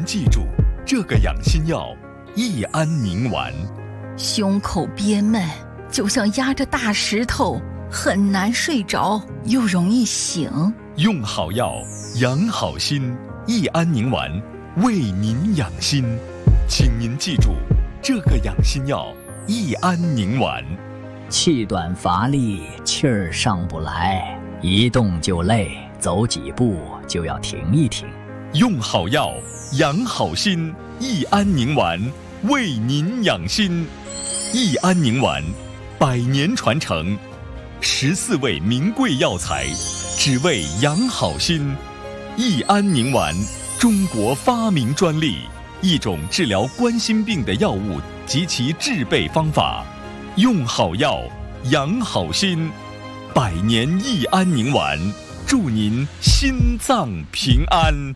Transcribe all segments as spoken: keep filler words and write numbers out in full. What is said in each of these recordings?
记住这个养心药益安宁丸。 胸口憋闷，就像压着大石头，很难睡着，又容易醒。 用好药，养好心，益安宁丸为您养心。请您记住这个养心药益安宁丸。 气短乏力，气儿上不来，一动就累，走几步就要停一停。 用好药，养好心，益安宁丸为您养心。益安宁丸，百年传承，十四味名贵药材，只为养好心。益安宁丸，中国发明专利，一种治疗冠心病的药物及其制备方法。用好药，养好心，百年益安宁丸，祝您心脏平安。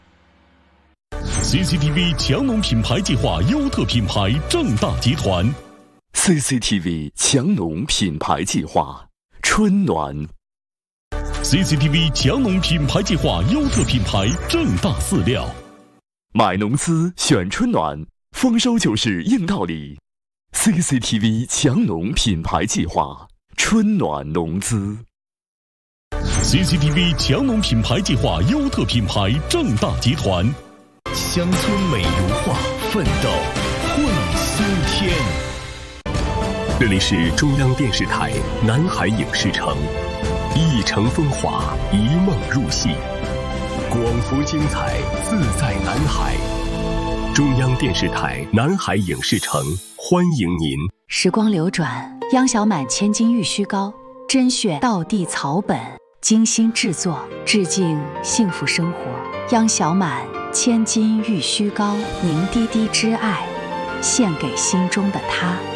C C T V 强农品牌计划优特品牌正大集团。 C C T V 强农品牌计划春暖。 C C T V 强农品牌计划优特品牌正大饲料。 买农资选春暖，丰收就是硬道理。C C T V 强农品牌计划春暖农资。 C C T V 强农品牌计划优特品牌正大集团。 乡村美如画，奋斗会苏天。 这里是中央电视台南海影视城，一城风华，一梦入戏，广福精彩，自在南海。中央电视台南海影视城欢迎您。 时光流转，央小满千金玉虚膏，甄选道地草本，精心制作，致敬幸福生活。央小满千金玉虚膏，凝滴滴之爱，献给心中的他。